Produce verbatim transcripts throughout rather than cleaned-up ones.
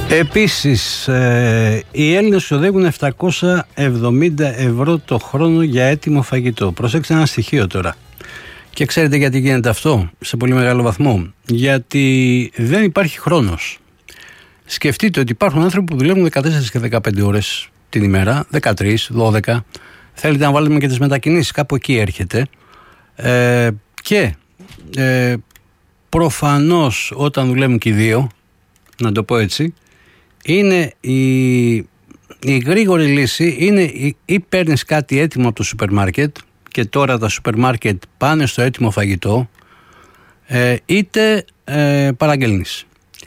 Επίσης, ε, οι Έλληνες ξοδεύουν επτακόσια εβδομήντα ευρώ το χρόνο για έτοιμο φαγητό. Προσέξτε ένα στοιχείο τώρα. Και ξέρετε γιατί γίνεται αυτό σε πολύ μεγάλο βαθμό? Γιατί δεν υπάρχει χρόνος. Σκεφτείτε ότι υπάρχουν άνθρωποι που δουλεύουν δεκατέσσερις και δεκαπέντε ώρες την ημέρα, δεκατρείς, δώδεκα. Θέλετε να βάλουμε και τις μετακινήσεις, κάπου εκεί έρχεται. Ε, και ε, προφανώς όταν δουλεύουν και οι δύο, να το πω έτσι, είναι η, η γρήγορη λύση είναι ή, ή παίρνεις κάτι έτοιμο από το σούπερ μάρκετ, και τώρα τα σούπερ μάρκετ πάνε στο έτοιμο φαγητό, ε, είτε ε, παραγγέλνεις.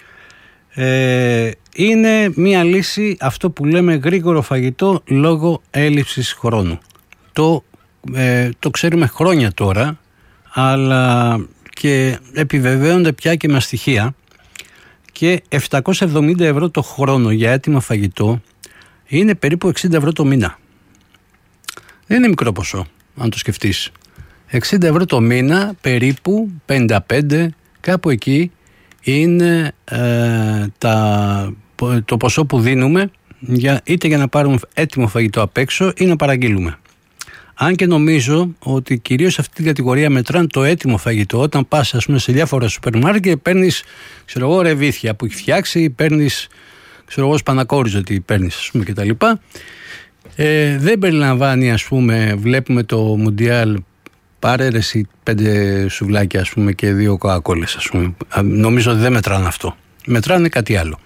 Ε, είναι μία λύση αυτό που λέμε γρήγορο φαγητό λόγω έλλειψης χρόνου. Το, ε, το ξέρουμε χρόνια τώρα, αλλά και επιβεβαίονται πια και με στοιχεία, και επτακόσια εβδομήντα ευρώ το χρόνο για έτοιμο φαγητό είναι περίπου εξήντα ευρώ το μήνα. Δεν είναι μικρό ποσό, αν το σκεφτείς. εξήντα ευρώ το μήνα, περίπου πενήντα πέντε, κάπου εκεί είναι ε, τα, το ποσό που δίνουμε για, είτε για να πάρουμε έτοιμο φαγητό απ' έξω ή να παραγγείλουμε. Αν και νομίζω ότι κυρίως σε αυτή την κατηγορία μετράνε το έτοιμο φαγητό. Όταν πας, ας πούμε, σε διάφορα σούπερ μάρκετ, παίρνεις, ξέρω εγώ, ρεβίθια που έχει φτιάξει, παίρνεις, ξέρω εγώ, σπανακόριζο τι παίρνεις, ας πούμε, κτλ. Ε, δεν περιλαμβάνει, ας πούμε, βλέπουμε το Μουντιάλ, πάρε ρε εσύ πέντε σουβλάκια, ας πούμε, και δύο κοκακόλες, ας πούμε. Νομίζω ότι δεν μετράνε αυτό. Μετράνε κάτι άλλο.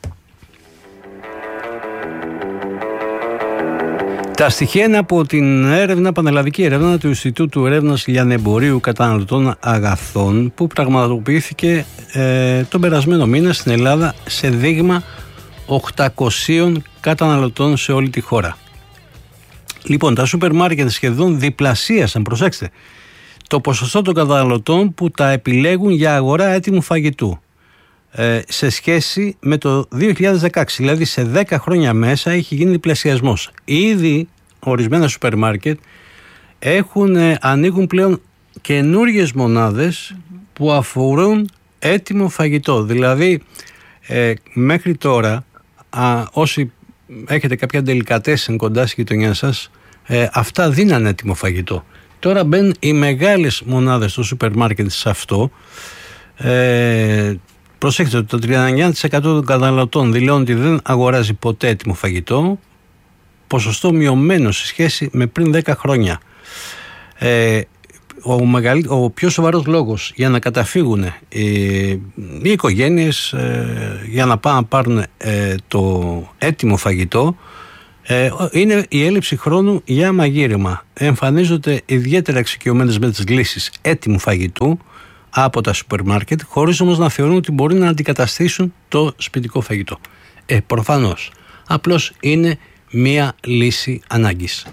Τα στοιχεία είναι από την έρευνα, πανελλαδική έρευνα του Ινστιτούτου Έρευνας Λιανεμπορίου Καταναλωτών Αγαθών, που πραγματοποιήθηκε ε, τον περασμένο μήνα στην Ελλάδα σε δείγμα οκτακοσίων καταναλωτών σε όλη τη χώρα. Λοιπόν, τα σούπερ μάρκετ σχεδόν διπλασίασαν, προσέξτε, το ποσοστό των καταναλωτών που τα επιλέγουν για αγορά έτοιμου φαγητού ε, σε σχέση με το δύο χιλιάδες δεκαέξι. Δηλαδή σε δέκα χρόνια μέσα έχει γίνει διπλασιασμός. Ήδη ορισμένα σούπερ μάρκετ έχουν, ε, ανοίγουν πλέον καινούργιες μονάδες mm-hmm. που αφορούν έτοιμο φαγητό. Δηλαδή ε, μέχρι τώρα α, όσοι έχετε κάποια ντελικατέσεν κοντά στη γειτονιά σας, ε, αυτά δίνανε έτοιμο φαγητό. Τώρα μπαίνουν οι μεγάλες μονάδες στο σούπερ μάρκετ σε αυτό. Ε, προσέξτε ότι το τριάντα εννιά τοις εκατό των καταναλωτών δηλώνουν ότι δεν αγοράζει ποτέ έτοιμο φαγητό, ποσοστό μειωμένο σε σχέση με πριν δέκα χρόνια. Ε, ο, μεγαλ, ο πιο σοβαρός λόγος για να καταφύγουν ε, οι οικογένειες ε, για να πάνε να πάρουν ε, το έτοιμο φαγητό ε, είναι η έλλειψη χρόνου για μαγείρεμα. Εμφανίζονται ιδιαίτερα εξοικειωμένες με τις λύσεις έτοιμου φαγητού από τα σούπερ μάρκετ, χωρίς όμως να θεωρούν ότι μπορεί να αντικαταστήσουν το σπιτικό φαγητό. Ε, προφανώς. Απλώς είναι μία λύση ανάγκης.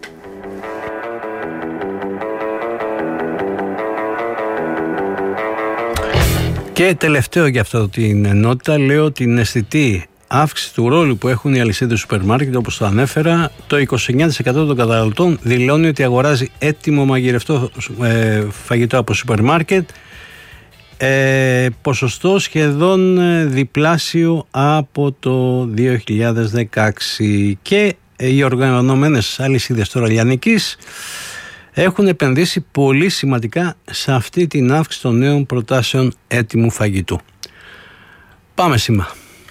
Και τελευταίο για αυτό την ενότητα, λέω την αισθητή αύξηση του ρόλου που έχουν οι αλυσίδες σούπερ μάρκετ, όπως το ανέφερα. Το είκοσι εννιά τοις εκατό των καταναλωτών δηλώνει ότι αγοράζει έτοιμο μαγειρευτό ε, φαγητό από σούπερ μάρκετ, ε, ποσοστό σχεδόν διπλάσιο από το δύο χιλιάδες δεκαέξι. Και οι οργανωμένες αλυσίδες τώρα λιανικής έχουν επενδύσει πολύ σημαντικά σε αυτή την αύξηση των νέων προτάσεων έτοιμου φαγητού. Πάμε σήμερα.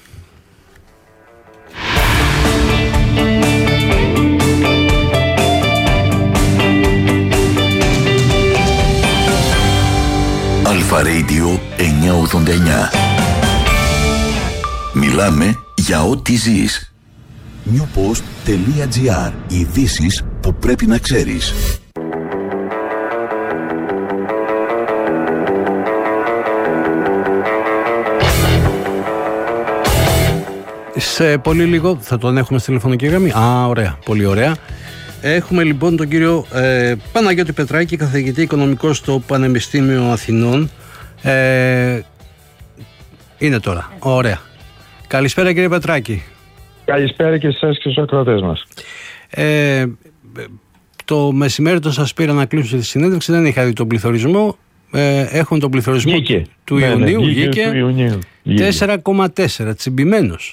Αλφα Radio εννιακόσια ογδόντα εννιά. Μιλάμε για ό,τι ζεις. newpost.gr. Ειδήσεις που πρέπει να ξέρεις. Σε πολύ λίγο θα τον έχουμε στη τηλεφωνική γραμμή. Α, ωραία, πολύ ωραία. Έχουμε λοιπόν τον κύριο ε, Παναγιώτη Πετράκη, καθηγητή οικονομικό στο Πανεπιστήμιο Αθηνών. Ε, είναι τώρα. Ωραία. Καλησπέρα κύριε Πετράκη. Καλησπέρα και εσάς και στους ακροατές μας. Ε, το μεσημέρι όταν σας πήρα να κλείσω τη συνέντευξη δεν είχα δει τον πληθωρισμό. ε, έχουν τον πληθωρισμό Βγήκε. του ναι, Ιουνίου, ναι, βγήκε, του Ιουνίου. τέσσερα κόμμα τέσσερα, τσιμπημένος.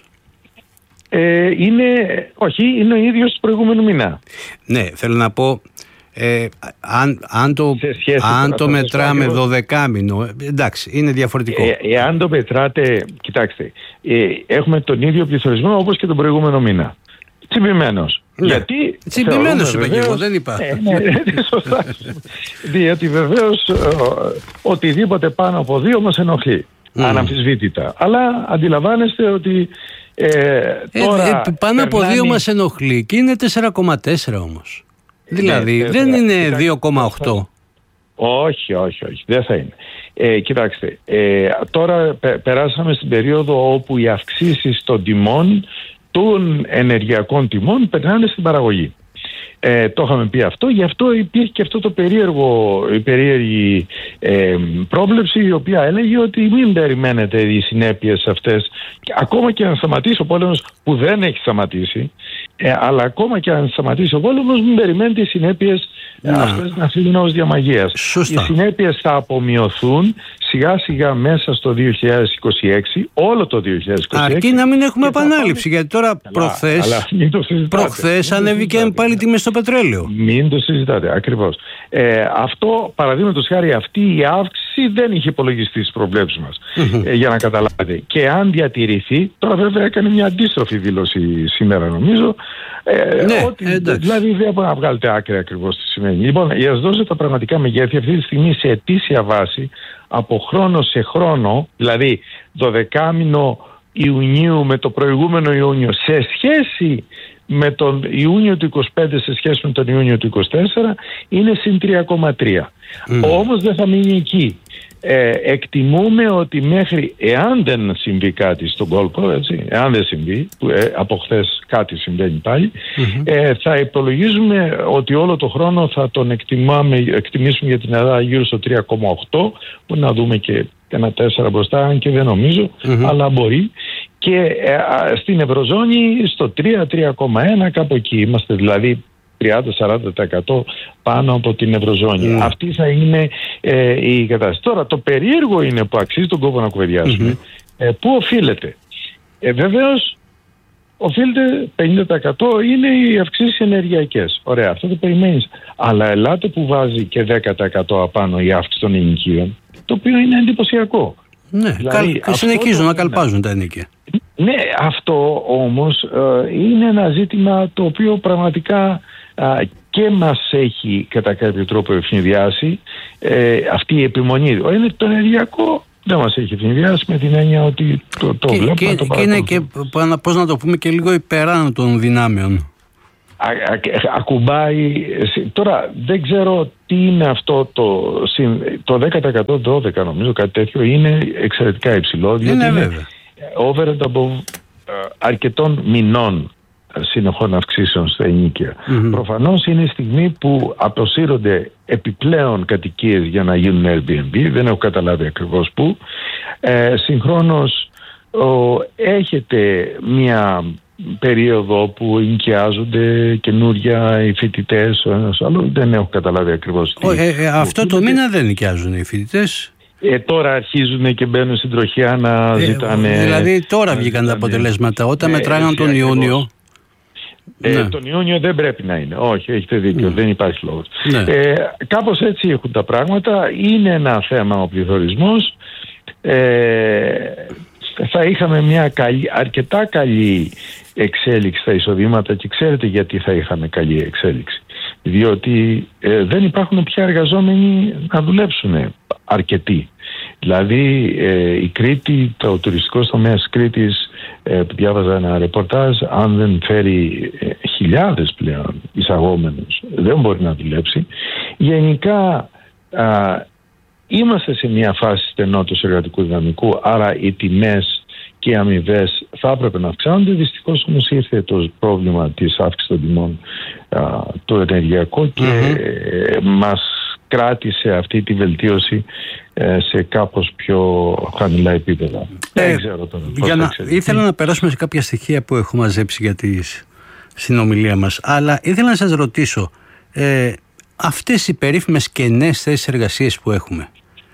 Ε, είναι, όχι, είναι ο ίδιος του προηγούμενου μήνα. Ναι, θέλω να πω, ε, αν, αν το, αν το μετράμε δωδεκάμηνο, εντάξει, είναι διαφορετικό. Ε, εάν το μετράτε, κοιτάξτε, ε, έχουμε τον ίδιο πληθωρισμό όπως και τον προηγούμενο μήνα. Τσιμπημένος. Ναι. Γιατί τσιμπημένος είπα και εγώ, δεν είπα. Ε, ναι, σωστά. Διότι βεβαίως οτιδήποτε πάνω από δύο μας ενοχλεί. Mm. Αναμφισβήτητα. Αλλά αντιλαμβάνεστε ότι ε, τώρα... Ε, ε, πάνω από περνάνε... δύο μας ενοχλεί και είναι τέσσερα κόμμα τέσσερα όμως. Δηλαδή ναι, δεν είναι κοιτάξτε, δύο κόμμα οκτώ. Όχι, όχι, όχι. Δεν θα είναι. Ε, κοιτάξτε, ε, τώρα πε, περάσαμε στην περίοδο όπου οι αυξήσεις των τιμών, των ενεργειακών τιμών, περνάνε στην παραγωγή. Ε, το είχαμε πει αυτό, γι' αυτό υπήρχε και αυτό το περίεργο, η περίεργη ε, πρόβλεψη, η οποία έλεγε ότι μην περιμένετε οι συνέπειες αυτές, και ακόμα και αν σταματήσει ο πόλεμος, που δεν έχει σταματήσει, ε, αλλά ακόμα και αν σταματήσει ο πόλεμος, μην περιμένετε οι συνέπειες να. αυτές να φύγουν ως διαμαγείας. Σωστά. Οι συνέπειες θα απομειωθούν σιγά σιγά μέσα στο δύο χιλιάδες είκοσι έξι, όλο το δύο χιλιάδες είκοσι έξι. Αρκεί να μην έχουμε επανάληψη, γιατί τώρα προχθές, προχθές ανέβηκε πάλι τιμές στο πετρέλαιο. Μην το συζητάτε, ακριβώς. Ε, αυτό, παραδείγματος χάρη, αυτή η αύξηση δεν είχε υπολογιστεί στις προβλέψεις μας, mm-hmm. ε, για να καταλάβετε. Και αν διατηρηθεί, τώρα βέβαια έκανε μια αντίστροφη δήλωση σήμερα νομίζω, ε, ναι, ότι, δηλαδή δεν μπορεί να βγάλετε άκρη ακριβώς τι σημαίνει. Λοιπόν, για να σας δώσω τα πραγματικά μεγέθη, αυτή τη στιγμή σε ετήσια βάση, από χρόνο σε χρόνο, δηλαδή δωδεκάμηνο Ιουνίου με το προηγούμενο Ιούνιο, σε σχέση με τον Ιούνιο του είκοσι πέντε σε σχέση με τον Ιούνιο του είκοσι τέσσερα, είναι συν τρία κόμμα τρία. Mm. Όμως δεν θα μείνει εκεί. Ε, εκτιμούμε ότι μέχρι, εάν δεν συμβεί κάτι στον κόλπο, έτσι, εάν δεν συμβεί, που ε, από χθες κάτι συμβαίνει πάλι, mm-hmm. ε, θα υπολογίζουμε ότι όλο το χρόνο θα τον εκτιμάμε, εκτιμήσουμε για την Ελλάδα γύρω στο τρία κόμμα οκτώ, που να δούμε και ένα τέσσερα μπροστά, αν και δεν νομίζω, mm-hmm. αλλά μπορεί. Και ε, στην Ευρωζώνη στο τρία με τρία κόμμα ένα, κάπου εκεί είμαστε, δηλαδή τριάντα με σαράντα τοις εκατό πάνω από την Ευρωζώνη. Mm. Αυτή θα είναι ε, η κατάσταση. Τώρα το περίεργο είναι, που αξίζει τον κόπο να κουβεντιάσουμε, mm-hmm. ε, πού οφείλεται. Ε, βεβαίως οφείλεται πενήντα τοις εκατό είναι οι αυξήσεις ενεργειακές. Ωραία, αυτό το περιμένεις. Αλλά ελάτε που βάζει και δέκα τοις εκατό απάνω η αύξηση των ενοικίων, το οποίο είναι εντυπωσιακό. Ναι, δηλαδή, καλ, συνεχίζουν να καλπάζουν τα ενοίκια. Ναι, αυτό όμως ε, είναι ένα ζήτημα το οποίο πραγματικά ε, και μας έχει κατά κάποιο τρόπο ευνηδιάσει, ε, αυτή η επιμονή. Είναι το ενεργειακό δεν μας έχει ευνηδιάσει, με την έννοια ότι το, το και, βλέπουμε. Και, το και είναι και, πώς να το πούμε, και λίγο υπεράνω των δυνάμεων. Α, α, ακουμπάει. Τώρα δεν ξέρω τι είναι αυτό το, το δέκα τοις εκατό, δώδεκα νομίζω, κάτι τέτοιο, είναι εξαιρετικά υψηλό. Είναι, είναι βέβαια. Over and above uh, αρκετών μηνών συνεχών αυξήσεων στα ενοίκια. Mm-hmm. Προφανώς είναι η στιγμή που αποσύρονται επιπλέον κατοικίες για να γίνουν Airbnb, δεν έχω καταλάβει ακριβώς πού. Ε, συγχρόνως ο, έχετε μια περίοδο που ενοικιάζονται καινούρια οι φοιτητές ο ένας άλλο, δεν έχω καταλάβει ακριβώς τι. Ε, ε, αυτό το μήνα δεν νοικιάζουν οι φοιτητές. Ε, τώρα αρχίζουν και μπαίνουν στην τροχιά να ε, ζητάνε. Δηλαδή τώρα βγήκαν τα αποτελέσματα. Όταν ε, μετράγαν τον Ιούνιο. Ε, ναι. Τον Ιούνιο δεν πρέπει να είναι. Όχι, έχετε δίκιο, ναι. δεν υπάρχει λόγος. Ναι. Ε, κάπως έτσι έχουν τα πράγματα. Είναι ένα θέμα ο πληθωρισμός. Ε, θα είχαμε μια καλή, αρκετά καλή εξέλιξη στα εισοδήματα, και ξέρετε γιατί θα είχαμε καλή εξέλιξη. Διότι ε, δεν υπάρχουν πια εργαζόμενοι να δουλέψουν αρκετοί. Δηλαδή ε, η Κρήτη, το τουριστικό τομέα της Κρήτης, ε, που διάβαζα ένα ρεπορτάζ, αν δεν φέρει ε, χιλιάδες πλέον εισαγόμενους, δεν μπορεί να δουλέψει. Γενικά α, είμαστε σε μια φάση στενότητας εργατικού δυναμικού, άρα οι τιμές και οι αμοιβές θα έπρεπε να αυξάνονται. Δυστυχώς όμως ήρθε το πρόβλημα της αύξησης των τιμών α, το ενεργειακό και mm-hmm. ε, μας κράτησε αυτή τη βελτίωση ε, σε κάπως πιο χαμηλά επίπεδα. Ε, Δεν ξέρω τώρα πώς να, θα ήθελα να περάσουμε σε κάποια στοιχεία που έχω μαζέψει για τη συνομιλία μας, αλλά ήθελα να σας ρωτήσω, ε, αυτές οι περίφημες κενές θέσεις εργασίας που έχουμε,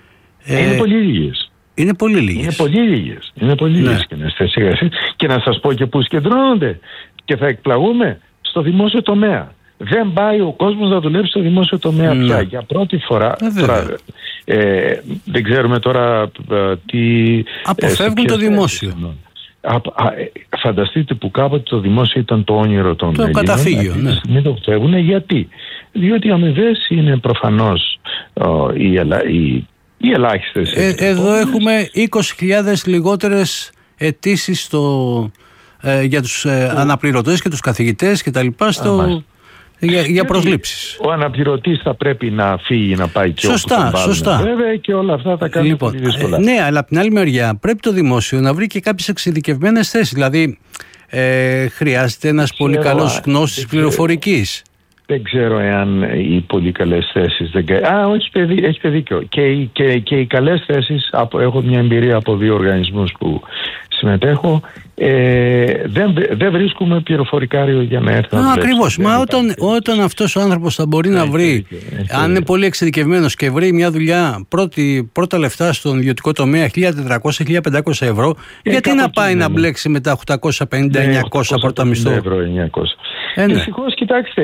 Ε, είναι πολύ λίγες. Είναι πολύ λίγες. Είναι πολύ λίγες. Είναι πολύ ναι. λίγες κοινές θέσεις εργασίας. Και να σας πω και πού συγκεντρώνονται. Και θα εκπλαγούμε στο δημόσιο τομέα. Δεν πάει ο κόσμος να δουλέψει στο δημόσιο τομέα ναι. πια. Για πρώτη φορά. Ε, τώρα, ε, δεν ξέρουμε τώρα ε, τι. Αποφεύγουν ε, το δημόσιο. Α, α, φανταστείτε που κάποτε το δημόσιο ήταν το όνειρο των Ελλήνων. Το καταφύγιο, ναι. Μην το φεύγουν. Γιατί? Διότι οι αμοιβές είναι προφανώς ο, οι, ελα, οι, οι ελάχιστες. Ε, εδώ έχουμε είκοσι χιλιάδες λιγότερες αιτήσεις στο, ε, για τους ε, ο... αναπληρωτές και τους καθηγητές και τα λοιπά στο, για, για προσλήψεις. Ο αναπληρωτής θα πρέπει να φύγει, να πάει και σωστά, όπου τον βάλουν, σωστά. Βέβαια, και όλα αυτά θα κάνουν λοιπόν, πολύ δύσκολα. Ε, ναι, αλλά από την άλλη μεριά πρέπει το δημόσιο να βρει και κάποιες εξειδικευμένες θέσεις. Δηλαδή ε, χρειάζεται ένας ξέρω, πολύ καλός γνώστης πληροφορικής. Δεν ξέρω εάν οι πολύ καλές θέσεις δεν... Α, όχι, έχετε δίκιο. Και, και, και οι καλές θέσεις, από, έχω μια εμπειρία από δύο οργανισμούς που συμμετέχω, ε, δεν, δεν βρίσκουμε πληροφορικάριο για να έρθει. Α, ακριβώς. Μα όταν, όταν αυτός ο άνθρωπος θα μπορεί να βρει, αν είναι πολύ εξειδικευμένος και βρει μια δουλειά πρώτη, πρώτα λεφτά στον ιδιωτικό τομέα χίλια τετρακόσια με χίλια πεντακόσια ευρώ, ε, γιατί να πάει να μπλέξει με τα οκτακόσια πενήντα με εννιακόσια πρώτα μισθό. Ευρώ, εννιακόσια. Ε, ναι. Δυστυχώς, κοιτάξτε,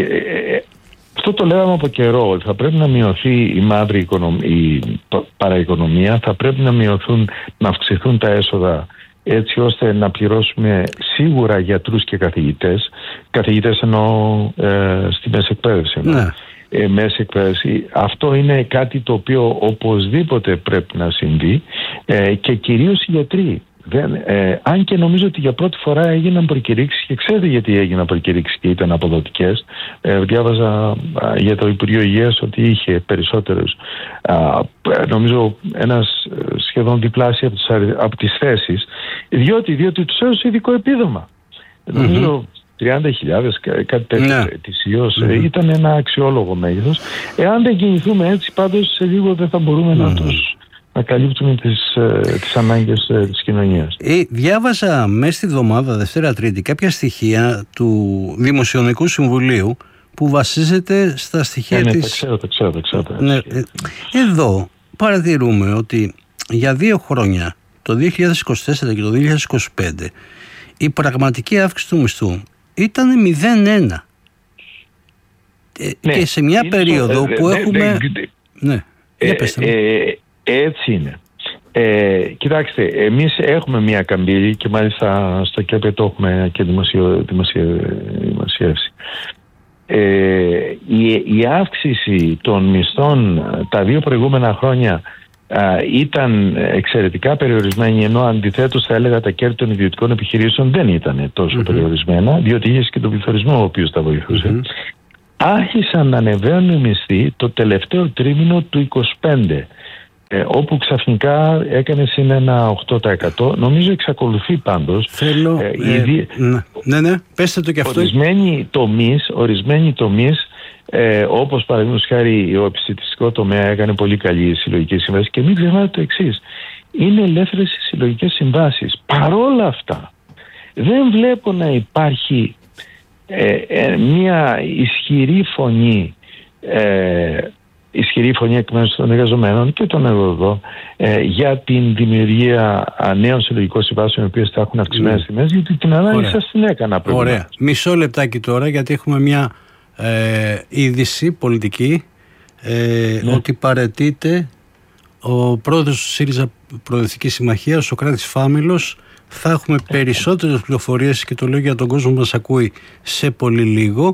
αυτό το λέγαμε από καιρό, ότι θα πρέπει να μειωθεί η μαύρη οικονομία, η παραοικονομία, θα πρέπει να μειωθούν, να αυξηθούν τα έσοδα έτσι ώστε να πληρώσουμε σίγουρα γιατρούς και καθηγητές. Καθηγητές εννοώ ε, στη μέση εκπαίδευση. Ναι. Ε, μέση εκπαίδευση. Αυτό είναι κάτι το οποίο οπωσδήποτε πρέπει να συμβεί ε, και κυρίως οι γιατροί. Δεν, ε, αν και νομίζω ότι για πρώτη φορά έγιναν προκηρύξεις και ξέρετε γιατί έγιναν προκηρύξεις και ήταν αποδοτικές. Ε, διάβαζα α, για το Υπουργείο Υγείας ότι είχε περισσότερους. Α, νομίζω ένας σχεδόν διπλάσια από τις, από τις θέσεις, διότι, διότι τους έδωσε ειδικό επίδομα. Mm-hmm. Νομίζω τριάντα χιλιάδες, κάτι τέτοιο ναι. ετησίως. Mm-hmm. Ήταν ένα αξιόλογο μέγεθος. Εάν δεν κινηθούμε έτσι, πάντως σε λίγο δεν θα μπορούμε mm-hmm. να τους... να καλύπτουμε τις, τις ανάγκες της κοινωνίας. Ε, διάβασα μέσα στη εβδομάδα, Δευτέρα Τρίτη, κάποια στοιχεία του Δημοσιονομικού Συμβουλίου που βασίζεται στα στοιχεία ε, ναι, της... τα ξέρω, τα ξέρω, τα ξέρω. Ναι, ε, εδώ παρατηρούμε ότι για δύο χρόνια, το δύο χιλιάδες είκοσι τέσσερα και το δύο χιλιάδες είκοσι πέντε, η πραγματική αύξηση του μισθού ήταν μηδέν κόμμα ένα. Ε, ναι, και σε μια περίοδο που ε, έχουμε... Ε, ναι, για πέστε μου. Έτσι είναι. Ε, κοιτάξτε, εμείς έχουμε μία καμπύλη και μάλιστα στο ΚΕΠΕ το έχουμε και δημοσιο, δημοσιο, δημοσιεύσει. Ε, η, η αύξηση των μισθών τα δύο προηγούμενα χρόνια α, ήταν εξαιρετικά περιορισμένη, ενώ αντιθέτως θα έλεγα τα κέρδη των ιδιωτικών επιχειρήσεων δεν ήταν τόσο mm-hmm. περιορισμένα, διότι είχε και τον πληθωρισμό ο οποίος τα βοηθούσε. Mm-hmm. Άρχισαν να ανεβαίνουν οι μισθοί το τελευταίο τρίμηνο του είκοσι πέντε. Ε, όπου ξαφνικά έκανε συν ένα οκτώ τοις εκατό. Νομίζω εξακολουθεί πάντως. Θέλω, ε, ε, δι... ναι, ναι, πέστε το και αυτό. Ορισμένοι τομείς, ορισμένοι τομείς ε, όπως παραδείγματος χάρη ο επιστημιστικό τομέα έκανε πολύ καλή συλλογική σύμβαση και μην ξεχνάτε το εξής. Είναι ελεύθερες οι συλλογικές συμβάσεις. Παρόλα αυτά δεν βλέπω να υπάρχει ε, ε, μια ισχυρή φωνή ε, ισχυρή φωνή εκ μέρους των εργαζομένων και των εργοδοτών ε, για την δημιουργία νέων συλλογικών συμβάσεων οι οποίες θα έχουν αυξημένες τιμές, γιατί την ανάλυση σας την έκανα πριν. Ωραία. Μισό λεπτάκι τώρα, γιατί έχουμε μια ε, είδηση πολιτική ε, ναι. ότι παραιτείται ο πρόεδρος της ΣΥΡΙΖΑ Προοδευτική Συμμαχία, ο Σωκράτης Φάμιλος. Θα έχουμε περισσότερες πληροφορίες και το λέω για τον κόσμο που μας ακούει σε πολύ λίγο.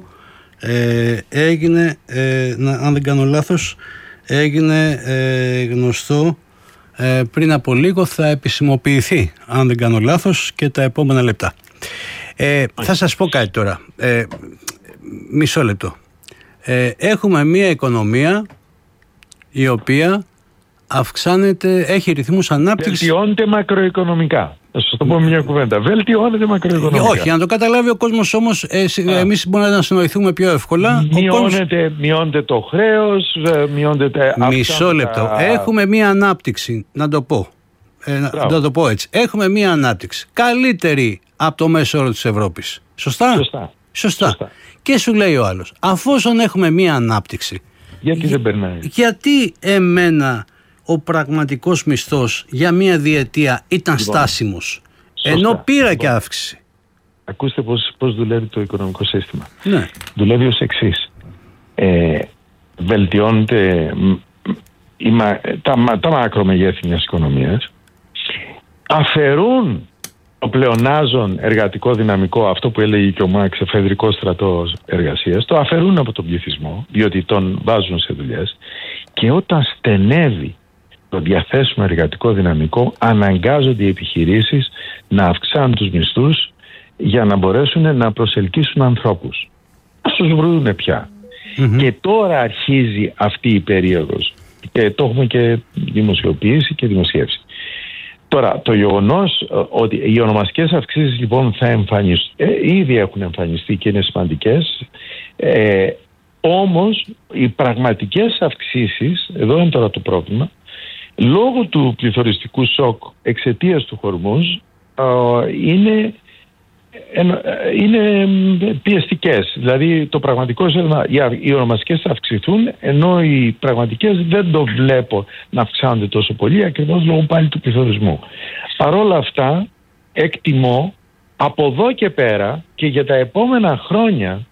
Ε, έγινε, ε, να, αν δεν κάνω λάθος, έγινε ε, γνωστό ε, πριν από λίγο, θα επισημοποιηθεί αν δεν κάνω λάθος και τα επόμενα λεπτά. Ε, θα σας πω κάτι τώρα, ε, μισό λεπτό. Ε, έχουμε μια οικονομία η οποία αυξάνεται, έχει ρυθμούς ανάπτυξης. Βελτιώνεται μακροοικονομικά. Θα σας το πω μια κουβέντα. Βελτιώνεται μακροοικονομικά. Όχι, να το καταλάβει ο κόσμος όμως, ε, εμείς μπορούμε να συνοηθούμε πιο εύκολα. Μειώνεται, κόσμος... μειώνεται το χρέος, μειώνεται... Μισό λεπτό. Τα... Έχουμε μια ανάπτυξη, να το πω. Ε, να το πω έτσι. Έχουμε μια ανάπτυξη καλύτερη από το μέσο όρο της Ευρώπης. Σωστά? Σωστά. Σωστά. Σωστά. Και σου λέει ο άλλος, αφόσον έχουμε μια ανάπτυξη, γιατί δεν περνάει? Γιατί εμένα ο πραγματικός μισθός για μία διετία ήταν λοιπόν στάσιμος, σωστά, ενώ πήρα λοιπόν και αύξηση. Ακούστε πώς, πώς δουλεύει το οικονομικό σύστημα. Ναι. Δουλεύει ως εξής. Ε, βελτιώνεται η, τα, τα μακρομεγέθη μιας οικονομίας, αφαιρούν το πλεονάζον εργατικό δυναμικό, αυτό που έλεγε και ο Μάρξ, εφεδρικό στρατό εργασίας, το αφαιρούν από τον πληθυσμό, διότι τον βάζουν σε δουλειές, και όταν στενεύει το διαθέσιμο εργατικό δυναμικό, αναγκάζονται οι επιχειρήσεις να αυξάνουν τους μισθούς για να μπορέσουν να προσελκύσουν ανθρώπους. Ας τους βρούνε πια. Mm-hmm. Και τώρα αρχίζει αυτή η περίοδος. Και το έχουμε και δημοσιοποιήσει και δημοσιεύσει. Τώρα, το γεγονός ότι οι ονομαστικές αυξήσεις λοιπόν θα εμφανιστούν, ε, ήδη έχουν εμφανιστεί και είναι σημαντικές, ε, όμως οι πραγματικές αυξήσεις, εδώ είναι τώρα το πρόβλημα, λόγω του πληθωριστικού σοκ εξαιτίας του Χορμούζ, ε, είναι, ε, είναι πιεστικές. Δηλαδή το πραγματικό είναι οι ονομαστικές θα αυξηθούν, ενώ οι πραγματικές δεν το βλέπω να αυξάνονται τόσο πολύ, ακριβώς λόγω πάλι του πληθωρισμού. Παρ' όλα αυτά εκτιμώ από εδώ και πέρα και για τα επόμενα χρόνια,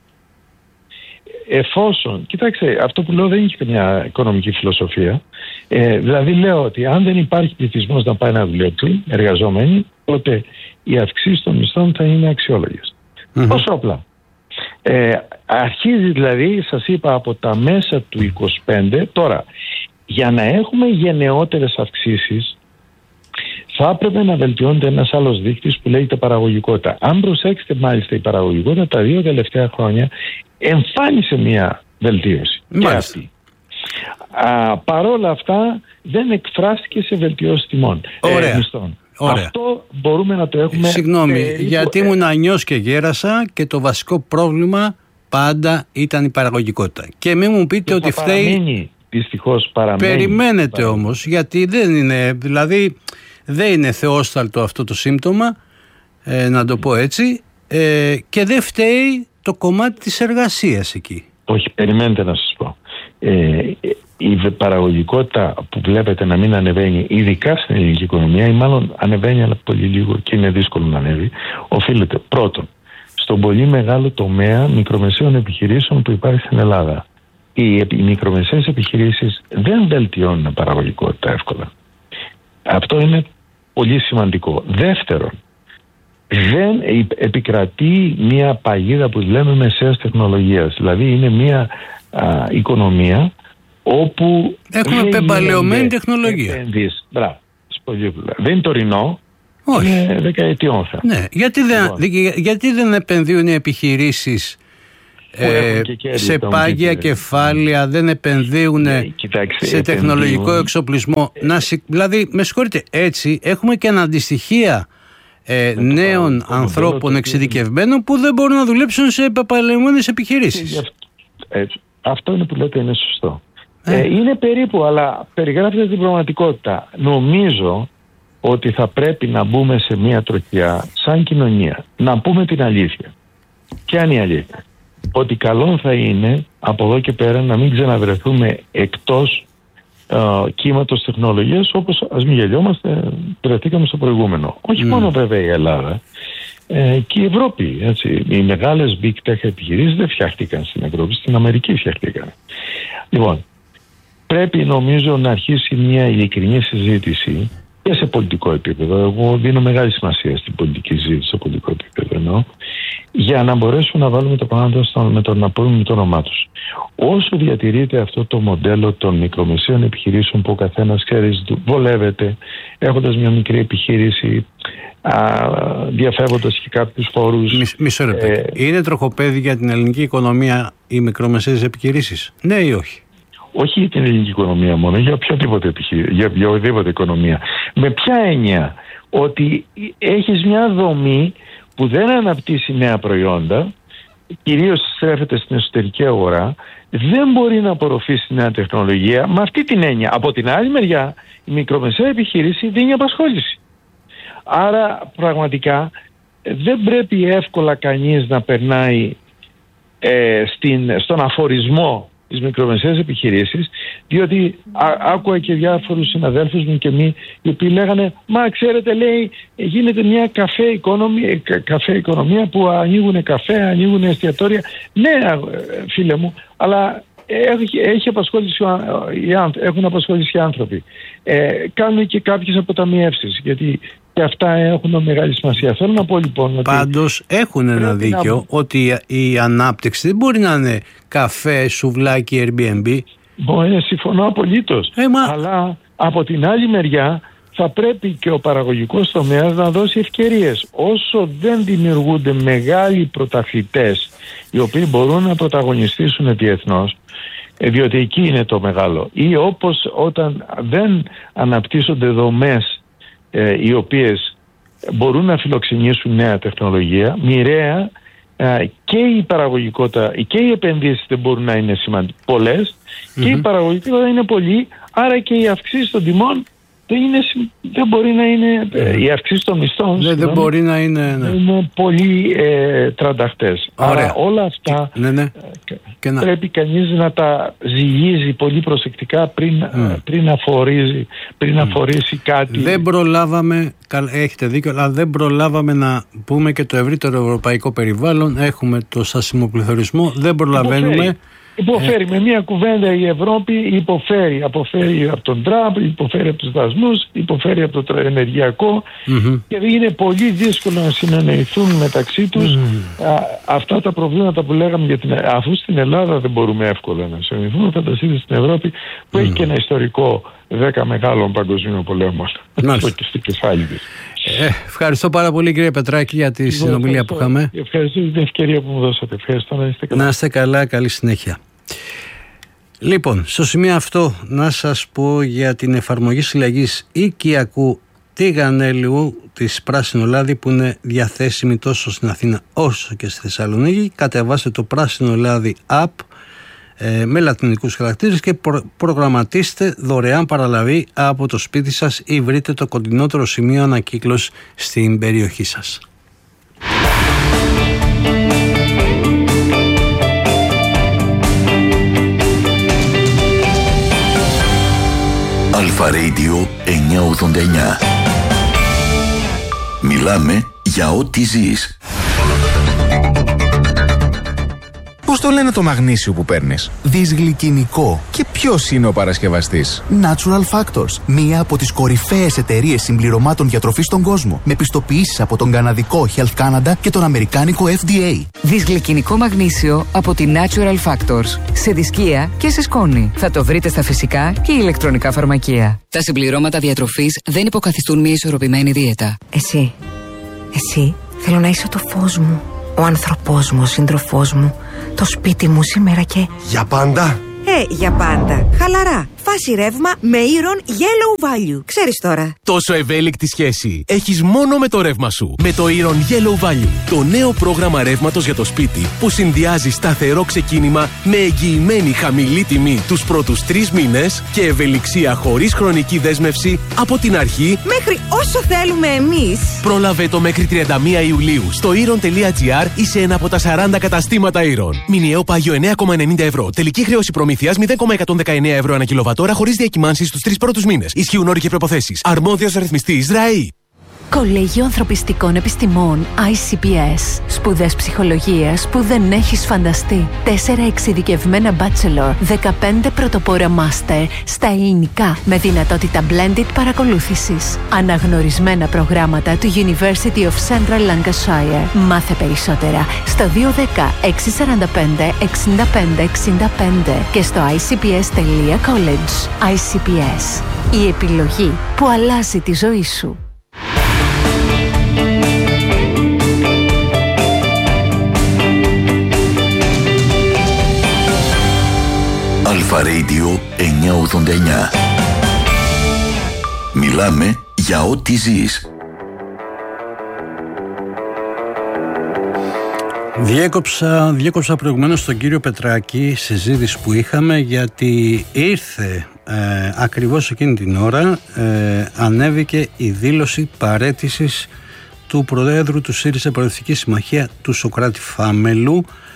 εφόσον, κοιτάξτε, αυτό που λέω δεν έχει μια οικονομική φιλοσοφία, ε, δηλαδή λέω ότι αν δεν υπάρχει πληθυσμός να πάει να δουλέψει, εργαζόμενοι, τότε οι αυξήσεις των μισθών θα είναι αξιόλογες. Mm-hmm. Όσο απλά. Ε, αρχίζει δηλαδή, σας είπα, από τα μέσα του είκοσι πέντε. Τώρα, για να έχουμε γενναιότερες αυξήσεις, θα έπρεπε να βελτιώνεται ένας άλλος δείκτης που λέγεται παραγωγικότητα. Αν προσέξετε μάλιστα, η παραγωγικότητα τα δύο τελευταία χρόνια εμφάνισε μια βελτίωση. Και αυτή. Α, παρόλα αυτά δεν εκφράστηκε σε βελτιώσεις τιμών. Ωραία. Ε, μισθών. Ωραία. Αυτό μπορούμε να το έχουμε... Συγγνώμη, ε, γιατί ήμουν ανιός και γέρασα και το βασικό πρόβλημα πάντα ήταν η παραγωγικότητα. Και μην μου πείτε ότι φταίει... Παραμένει, δυστυχώς παραμένει. Περιμένετε παραμένει. όμως, γιατί δεν είναι, δηλαδή δεν είναι θεόσταλτο αυτό το σύμπτωμα, ε, να το πω έτσι, ε, και δεν φταίει το κομμάτι της εργασίας εκεί. Όχι, περιμένετε να σας πω. Ε, η παραγωγικότητα που βλέπετε να μην ανεβαίνει, ειδικά στην ελληνική οικονομία, ή μάλλον ανεβαίνει αλλά πολύ λίγο και είναι δύσκολο να ανέβει, οφείλεται πρώτον στον πολύ μεγάλο τομέα μικρομεσαίων επιχειρήσεων που υπάρχει στην Ελλάδα. Οι, οι μικρομεσαίες επιχειρήσεις δεν βελτιώνουν παραγωγικότητα εύκολα. Αυτό είναι πολύ σημαντικό. Δεύτερον, δεν επικρατεί μια παγίδα που λέμε μεσαίας τεχνολογίας. Δηλαδή είναι μια α, οικονομία όπου έχουμε πεμπαλαιωμένη τεχνολογία. Μπράβο. Δεν είναι τωρινό. Όχι. Είναι δεκαετιών θα. Ναι. Γιατί, δεν, λοιπόν. γιατί δεν επενδύουν οι επιχειρήσεις ε, σε πάγια κεφάλαια, δεν επενδύουν ναι, κοιτάξτε, σε επενδύουν. τεχνολογικό εξοπλισμό. Ε, να, δηλαδή, με συγχωρείτε, έτσι έχουμε και αναντιστοιχεία ε, νέων το ανθρώπων το εξειδικευμένων που δεν μπορούν να δουλέψουν σε πεπαλαιωμένες επιχειρήσεις. Ε, αυτό είναι που λέτε, είναι σωστό. Ε. Ε, είναι περίπου, αλλά περιγράφεται την πραγματικότητα. Νομίζω ότι θα πρέπει να μπούμε σε μια τροχιά σαν κοινωνία, να πούμε την αλήθεια. Ποια είναι η αλήθεια? Ότι καλό θα είναι από εδώ και πέρα να μην ξαναβρεθούμε εκτός uh, κύματος τεχνολογίας, όπως, ας μην γελιόμαστε, βρεθήκαμε στο προηγούμενο. Όχι mm. μόνο βέβαια η Ελλάδα, ε, και η Ευρώπη. Έτσι. Οι μεγάλες big tech επιχειρήσεις δεν φτιάχτηκαν στην Ευρώπη, στην Αμερική φτιάχτηκαν. Λοιπόν, πρέπει νομίζω να αρχίσει μια ειλικρινή συζήτηση και σε πολιτικό επίπεδο. Εγώ δίνω μεγάλη σημασία στην πολιτική συζήτηση, σε πολιτικό επίπεδο εννοώ, για να μπορέσουμε να βάλουμε τα πράγματα στο, με το, να πούμε με το όνομά τους. Όσο διατηρείται αυτό το μοντέλο των μικρομεσαίων επιχειρήσεων που ο καθένας ξέρει, βολεύεται, έχοντας μια μικρή επιχείρηση, α, διαφεύγοντας και κάποιους φόρους. Μισό λεπτό. Ε, Είναι τροχοπέδι για την ελληνική οικονομία οι μικρομεσαίες επιχειρήσεις, ναι ή όχι? Όχι για την ελληνική οικονομία μόνο, για οποιαδήποτε, για οποιαδήποτε οικονομία. Με ποια έννοια? Ότι έχεις μια δομή που δεν αναπτύσσει νέα προϊόντα, κυρίως στρέφεται στην εσωτερική αγορά, δεν μπορεί να απορροφήσει νέα τεχνολογία. Με αυτή την έννοια, από την άλλη μεριά, η μικρομεσαία επιχείρηση δίνει απασχόληση. Άρα πραγματικά δεν πρέπει εύκολα κανείς να περνάει ε, στην, στον αφορισμό τις μικρομεσαίες επιχειρήσεις, διότι α, άκουα και διάφορους συναδέλφους μου και μη, οι οποίοι λέγανε, μα ξέρετε, λέει, γίνεται μια καφέ οικονομία, καφέ οικονομία που ανοίγουν καφέ, ανοίγουν εστιατόρια. Ναι, φίλε μου, αλλά έχει, έχει απασχόληση, έχουν απασχόληση οι άνθρωποι. Ε, κάνουν και κάποιες αποταμιεύσεις, γιατί και αυτά έχουν μεγάλη σημασία. Θέλω να πω λοιπόν. Πάντως έχουν ένα δίκιο να... ότι η ανάπτυξη δεν μπορεί να είναι καφέ, σουβλάκι, Airbnb. Μπορεί, συμφωνώ απολύτως. Ε, μα... Αλλά από την άλλη μεριά θα πρέπει και ο παραγωγικός τομέας να δώσει ευκαιρίες. Όσο δεν δημιουργούνται μεγάλοι πρωταθλητές οι οποίοι μπορούν να πρωταγωνιστήσουν διεθνώς, διότι εκεί είναι το μεγάλο, ή όπως όταν δεν αναπτύσσονται δομές ε, οι οποίες μπορούν να φιλοξενήσουν νέα τεχνολογία, μοιραία ε, και η παραγωγικότητα και οι επενδύσεις δεν μπορούν να είναι σημαντικές, πολλές, mm-hmm. και η παραγωγικότητα είναι πολλή, άρα και οι αυξήσεις των τιμών δεν, είναι, δεν μπορεί να είναι, mm. οι αυξήσεις των μισθών ναι, δεν μπορεί να είναι, ναι. είναι πολύ ε, τρανταχτές. Άρα όλα αυτά και, ναι, ναι. Και πρέπει να... κανείς να τα ζυγίζει πολύ προσεκτικά πριν, mm. πριν, αφορίζει, πριν mm. αφορήσει κάτι. Δεν προλάβαμε, έχετε δίκιο, αλλά δεν προλάβαμε να πούμε και το ευρύτερο ευρωπαϊκό περιβάλλον. Έχουμε το στασιμοπληθωρισμό, δεν προλαβαίνουμε. Υποφέρει. Υποφέρει. Ε. Με μία κουβέντα η Ευρώπη υποφέρει. Αποφέρει από τον Τραμπ, υποφέρει από τους δασμούς, υποφέρει από το ενεργειακό mm-hmm. και είναι πολύ δύσκολο να συνεννοηθούν μεταξύ τους mm. α, αυτά τα προβλήματα που λέγαμε για την, αφού στην Ελλάδα δεν μπορούμε εύκολα να συνεννοηθούμε, φανταστείτε στην Ευρώπη που mm. έχει και ένα ιστορικό δέκα μεγάλων παγκοσμίων πολέμων και στο κεφάλι της. Ε, ευχαριστώ πάρα πολύ κύριε Πετράκη για τη Εγώ συνομιλία ευχαριστώ. που είχαμε. Ευχαριστώ για την ευκαιρία που μου δώσατε. Ευχαριστώ, να είστε καλά. Να είστε καλά, καλή συνέχεια. Λοιπόν, στο σημείο αυτό να σας πω για την εφαρμογή συλλαγής οικιακού τηγανέλιου της Πράσινο Λάδι που είναι διαθέσιμη τόσο στην Αθήνα όσο και στη Θεσσαλονίκη. Κατεβάστε το Πράσινο Λάδι app ε, με λατινικούς χαρακτήρες και προ, προγραμματίστε δωρεάν παραλαβή από το σπίτι σας ή βρείτε το κοντινότερο σημείο ανακύκλωσης στην περιοχή σας. Αλφα Radio εννιακόσια ογδόντα εννιά. Μιλάμε για ό,τι ζεις. Πώς το λένε το μαγνήσιο που παίρνεις? Δυσγλυκινικό. Και ποιος είναι ο παρασκευαστής? Natural Factors, μία από τις κορυφαίες εταιρείες συμπληρωμάτων διατροφής στον κόσμο, με πιστοποιήσεις από τον καναδικό Health Canada και τον αμερικάνικο εφ ντι έι. Δυσγλυκινικό μαγνήσιο από τη Natural Factors. Σε δισκία και σε σκόνη. Θα το βρείτε στα φυσικά και ηλεκτρονικά φαρμακεία. Τα συμπληρώματα διατροφής δεν υποκαθιστούν μια ισορροπημένη δίαιτα. Εσύ, εσύ, θέλω να είσαι το φως μου, ο άνθρωπός μου, ο σύντροφός μου, το σπίτι μου σήμερα και... Για πάντα! Ε, για πάντα. Χαλαρά. Φάση ρεύμα με Iron Yellow Value. Ξέρεις τώρα. Τόσο ευέλικτη σχέση έχεις μόνο με το ρεύμα σου. Με το Iron Yellow Value. Το νέο πρόγραμμα ρεύματος για το σπίτι που συνδυάζει σταθερό ξεκίνημα με εγγυημένη χαμηλή τιμή τους πρώτους τρεις μήνες και ευελιξία χωρίς χρονική δέσμευση από την αρχή μέχρι όσο θέλουμε εμείς. Πρόλαβε το μέχρι τριάντα μία Ιουλίου στο iron τελεία gr ή σε ένα από τα σαράντα καταστήματα Iron. Μηνιαίο πάγιο εννέα κόμμα ενενήντα ευρώ. Τελική χρέωση προμήθειας μηδέν κόμμα εκατόν δεκαεννέα ευρώ ανά κιλοβατόρα χωρίς διακυμάνσεις στους τρεις πρώτους μήνες. Ισχύουν όροι και προϋποθέσεις. Αρμόδιος ρυθμιστής ΡΑΗ. Κολέγιο Ανθρωπιστικών Επιστημών άι σι πι ες. Σπουδές ψυχολογίας που δεν έχεις φανταστεί. Τέσσερα εξειδικευμένα bachelor, δεκαπέντε πρωτοπόρα master στα ελληνικά με δυνατότητα blended παρακολούθησης. Αναγνωρισμένα προγράμματα του University of Central Lancashire. Μάθε περισσότερα στο δύο ένα μηδέν έξι τέσσερα πέντε εξήντα πέντε εξήντα πέντε και στο άι σι πι ες τελεία college. άι σι πι ες. Η επιλογή που αλλάζει τη ζωή σου. Αλφα Radio εννιακόσια ογδόντα εννιά. Μιλάμε για ό,τι ζεις. Διέκοψα, διέκοψα προηγουμένως τον κύριο Πετράκη συζήτηση που είχαμε γιατί ήρθε ε, ακριβώς εκείνη την ώρα ε, ανέβηκε η δήλωση παραίτησης του Προέδρου του ΣΥΡΙΖΑ Προοδευτική Συμμαχία του Σωκράτη Φάμελου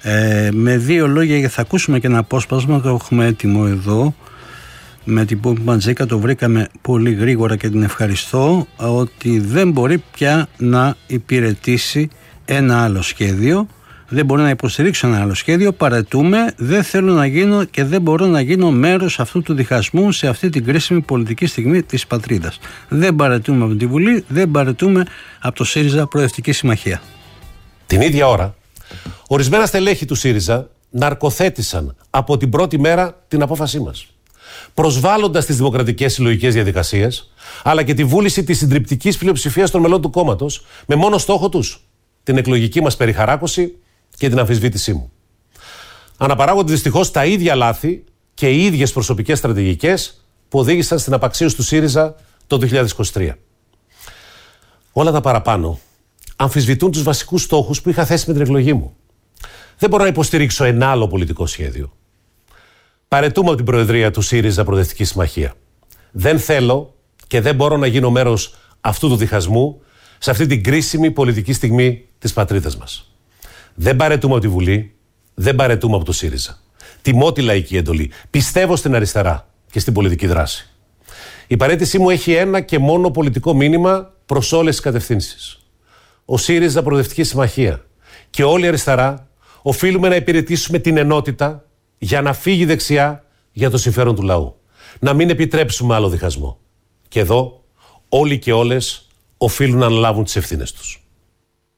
Ε, με δύο λόγια, γιατί θα ακούσουμε και ένα απόσπασμα, το έχουμε έτοιμο εδώ. Με την Πόπη Μαντζίκα το βρήκαμε πολύ γρήγορα και την ευχαριστώ, ότι δεν μπορεί πια να υπηρετήσει ένα άλλο σχέδιο, δεν μπορεί να υποστηρίξω ένα άλλο σχέδιο, παρετούμε, δεν θέλω να γίνω και δεν μπορώ να γίνω μέρος αυτού του διχασμού σε αυτή την κρίσιμη πολιτική στιγμή της πατρίδας. Δεν παρετούμε από τη Βουλή, δεν παρετούμε από το ΣΥΡΙΖΑ Προοδευτική Συμμαχία. Την ίδια ώρα, ορισμένα στελέχη του ΣΥΡΙΖΑ ναρκοθέτησαν από την πρώτη μέρα την απόφασή μας, προσβάλλοντας τις δημοκρατικές συλλογικές διαδικασίες, αλλά και τη βούληση της συντριπτικής πλειοψηφίας των μελών του κόμματος, με μόνο στόχο τους την εκλογική μας περιχαράκωση και την αμφισβήτησή μου. Αναπαράγονται δυστυχώς τα ίδια λάθη και οι ίδιες προσωπικές στρατηγικές που οδήγησαν στην απαξίωση του ΣΥΡΙΖΑ το δύο χιλιάδες είκοσι τρία. Όλα τα παραπάνω αμφισβητούν τους βασικούς στόχους που είχα θέσει με την εκλογή μου. Δεν μπορώ να υποστηρίξω ένα άλλο πολιτικό σχέδιο. Παρετούμε από την Προεδρία του ΣΥΡΙΖΑ Προοδευτική Συμμαχία. Δεν θέλω και δεν μπορώ να γίνω μέρος αυτού του διχασμού σε αυτή την κρίσιμη πολιτική στιγμή της πατρίδας μας. Δεν παρετούμε από τη Βουλή, δεν παρετούμε από το ΣΥΡΙΖΑ. Τιμώ τη λαϊκή εντολή. Πιστεύω στην αριστερά και στην πολιτική δράση. Η παρέτησή μου έχει ένα και μόνο πολιτικό μήνυμα προς όλες τις κατευθύνσεις. Ο ΣΥΡΙΖΑ Προοδευτική Συμμαχία και όλη η αριστερά οφείλουμε να υπηρετήσουμε την ενότητα για να φύγει η δεξιά για το συμφέρον του λαού. Να μην επιτρέψουμε άλλο διχασμό. Και εδώ όλοι και όλες οφείλουν να αναλάβουν τις ευθύνες τους.